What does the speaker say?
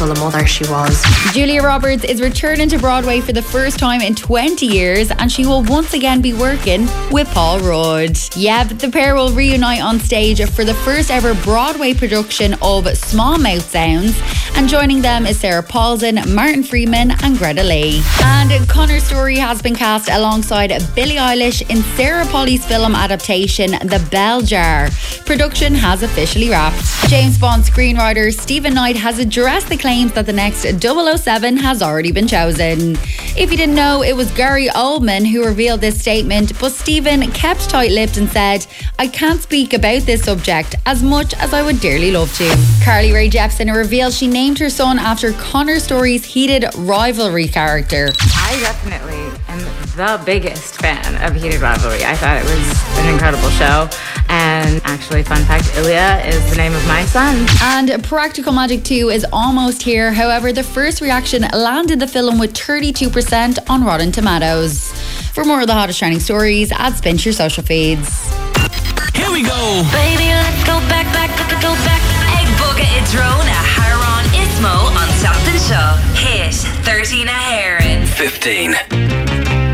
the mother she was. Julia Roberts is returning to Broadway for the first time in 20 years, and she will once again be working with Paul Rudd. Yep, the pair will reunite on stage for the first ever Broadway production of Small Mouth Sounds, and joining them is Sarah Paulson, Martin Freeman and Greta Lee. And Conor Story has been cast alongside Billie Eilish in Sarah Polley's film adaptation The Bell Jar. Production has officially wrapped. James Bond screenwriter Stephen Knight has addressed the claims that the next 007 has already been chosen. If you didn't know, it was Gary Oldman who revealed this statement, but Stephen kept tight-lipped and said, "I can't speak about this subject as much as I would dearly love to." Carly Rae Jepsen revealed she named her son after Conor Story's heated rivalry character. I definitely am the biggest fan of Heated Rivalry. I thought it was an incredible show. And actually, fun fact, Ilya is the name of my son. And Practical Magic 2 is almost here. However, the first reaction landed the film with 32% on Rotten Tomatoes. For more of the hottest trending stories, add Spin to your social feeds. Here we go. Baby, let's go back. Egg Bugga Idrona, Haran Ismo on Something Show. Hit 13 a Heron. 15.